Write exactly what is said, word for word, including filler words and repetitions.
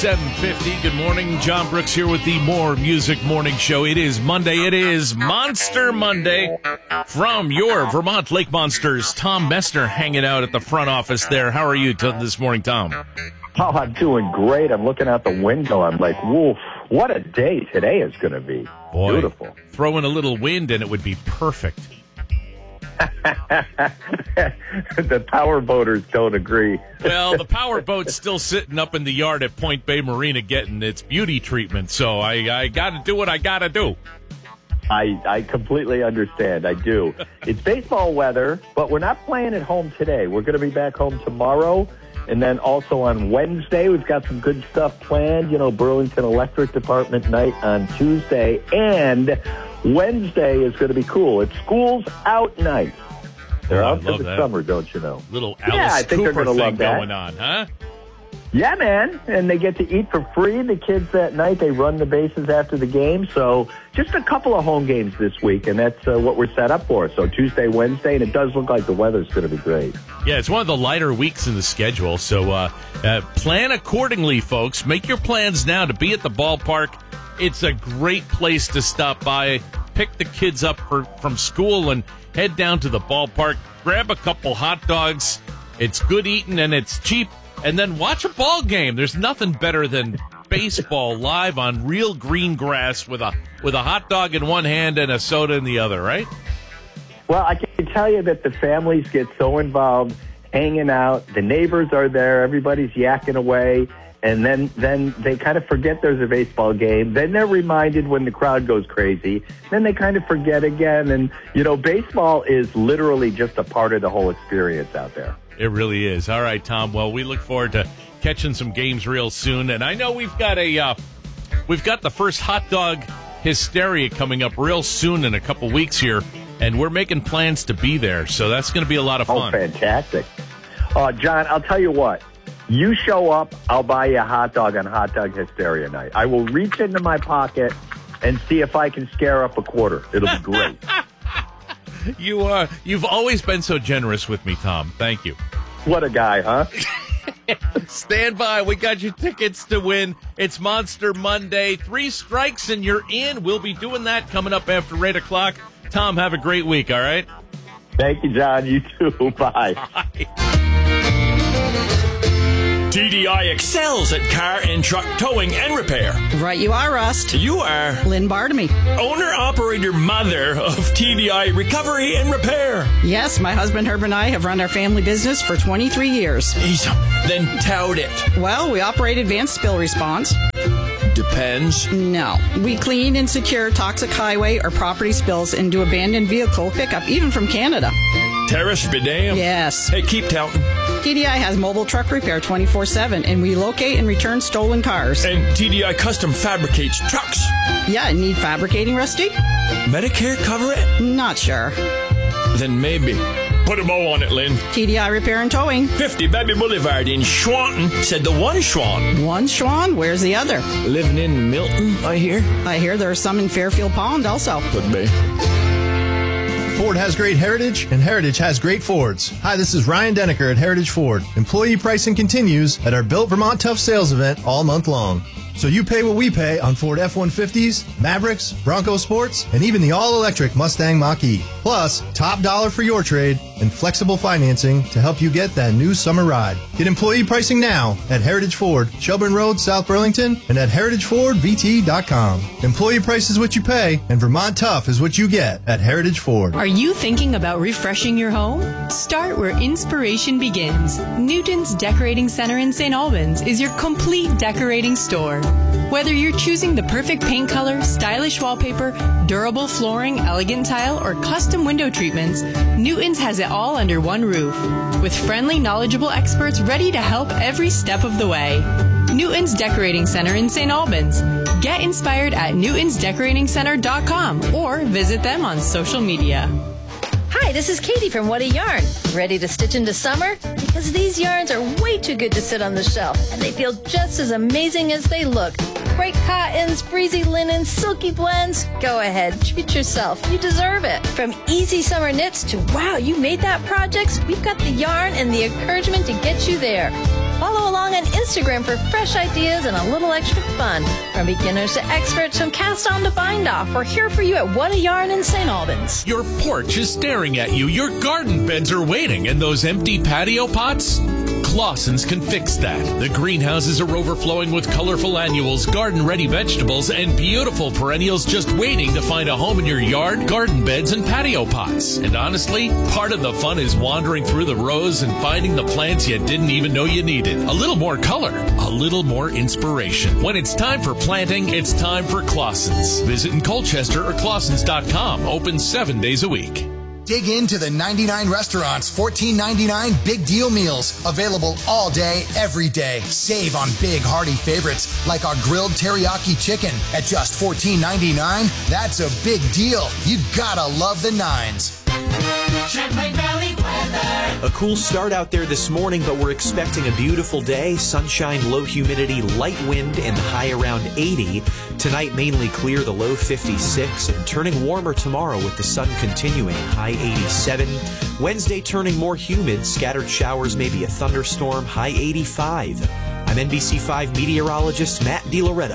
seven fifty. Good morning. John Brooks here with the More Music Morning Show. It is Monday. It is Monster Monday from your Vermont Lake Monsters. Tom Messner hanging out at the front office there. How are you t- this morning, Tom? Oh, I'm doing great. I'm looking out the window. I'm like, whoa, what a day today is going to be. Boy, beautiful. Throw in a little wind and it would be perfect. The power boaters don't agree. Well, the power boat's still sitting up in the yard at Point Bay Marina getting its beauty treatment, so I, I got to do what I got to do. I, I completely understand. I do. It's baseball weather, but we're not playing at home today. We're going to be back home tomorrow. And then also on Wednesday, we've got some good stuff planned. You know, Burlington Electric Department night on Tuesday. And Wednesday is going to be cool. It's school's out night. They're Oh, I out for love the that. summer, don't you know? Little Alice Yeah, I think they're Cooper gonna thing love that. going on, huh? Yeah, man. And they get to eat for free. The kids that night, they run the bases after the game. So just a couple of home games this week, and that's uh, what we're set up for. So Tuesday, Wednesday, and it does look like the weather's going to be great. Yeah, it's one of the lighter weeks in the schedule, so uh, uh, plan accordingly, folks. Make your plans now to be at the ballpark. It's a great place to stop by. Pick the kids up for, from school and head down to the ballpark. Grab a couple hot dogs. It's good eating and it's cheap. And then watch a ball game. There's nothing better than baseball live on real green grass with a with a hot dog in one hand and a soda in the other, right? Well, I can tell you that the families get so involved, hanging out. The neighbors are there. Everybody's yakking away. And then, then they kind of forget there's a baseball game. Then they're reminded when the crowd goes crazy. Then they kind of forget again. And, you know, baseball is literally just a part of the whole experience out there. It really is. All right, Tom. Well, we look forward to catching some games real soon. And I know we've got a uh, we've got the first hot dog hysteria coming up real soon in a couple weeks here. And we're making plans to be there. So that's going to be a lot of fun. Oh, fantastic. Uh, John, I'll tell you what. You show up, I'll buy you a hot dog on Hot Dog Hysteria Night. I will reach into my pocket and see if I can scare up a quarter. It'll be great. You are. You've always been so generous with me, Tom. Thank you. What a guy, huh? Stand by. We got your tickets to win. It's Monster Monday. Three strikes and you're in. We'll be doing that coming up after eight o'clock. Tom, have a great week, all right? Thank you, John. You too. Bye. Bye. T D I excels at car and truck towing and repair. Right you are, Rust. You are Lynn Bartamy. owner-operator mother of T D I Recovery and Repair. Yes, my husband Herb and I have run our family business for twenty-three years. Awesome. Then tout it. Well, we operate advanced spill response. Depends. No. We clean and secure toxic highway or property spills and do abandoned vehicle pickup, even from Canada. Terrace be damned. Yes. Hey, keep touting. T D I has mobile truck repair twenty-four seven, and we locate and return stolen cars. And T D I custom fabricates trucks. Yeah, need fabricating, Rusty? Medicare cover it? Not sure. Then maybe. Put a bow on it, Lynn. T D I Repair and Towing. fifty Baby Boulevard in Schwanton, said the one Schwanton. One Schwan, where's the other? Living in Milton, I hear. I hear there are some in Fairfield Pond also. Could be. Ford has great heritage, and heritage has great Fords. Hi, this is Ryan Denneker at Heritage Ford. Employee pricing continues at our Built Vermont Tough Sales event all month long. So you pay what we pay on Ford F one fifties, Mavericks, Bronco Sports, and even the all-electric Mustang Mach-E. Plus, top dollar for your trade and flexible financing to help you get that new summer ride. Get employee pricing now at Heritage Ford, Shelburne Road, South Burlington, and at heritage ford v t dot com. Employee price is what you pay, and Vermont Tough is what you get at Heritage Ford. Are you thinking about refreshing your home? Start where inspiration begins. Newton's Decorating Center in Saint Albans is your complete decorating store. Whether you're choosing the perfect paint color, stylish wallpaper, durable flooring, elegant tile, or custom window treatments, Newton's has it all under one roof. With friendly, knowledgeable experts ready to help every step of the way. Newton's Decorating Center in Saint Albans. Get inspired at newtons decorating center dot com or visit them on social media. Hi, this is Katie from What a Yarn. Ready to stitch into summer? Because these yarns are way too good to sit on the shelf, and they feel just as amazing as they look. Great cottons, breezy linens, silky blends. Go ahead, treat yourself. You deserve it. From easy summer knits to, wow, you made that projects, we've got the yarn and the encouragement to get you there. Follow along on Instagram for fresh ideas and a little extra fun. From beginners to experts, from cast on to bind off, we're here for you at What a Yarn in Saint Albans. Your porch is staring at you. Your garden beds are waiting. And those empty patio pots? Clausen's can fix that. The greenhouses are overflowing with colorful annuals, garden-ready vegetables, and beautiful perennials just waiting to find a home in your yard, garden beds, and patio pots. And honestly, part of the fun is wandering through the rows and finding the plants you didn't even know you needed. A little more color, a little more inspiration. When it's time for planting, it's time for Clausen's. Visit in Colchester or Clausens dot com. Open seven days a week. Dig into the ninety-nine restaurants, fourteen ninety-nine big deal meals. Available all day, every day. Save on big hearty favorites like our grilled teriyaki chicken at just fourteen ninety-nine. That's a big deal. You gotta love the nines. Champlain Valley weather. A cool start out there this morning, but we're expecting a beautiful day. Sunshine, low humidity, light wind, and the high around eighty. Tonight, mainly clear, the low fifty-six, and turning warmer tomorrow with the sun continuing, high eighty-seven. Wednesday, turning more humid, scattered showers, maybe a thunderstorm, high eighty-five. I'm N B C five meteorologist Matt DiLoretto.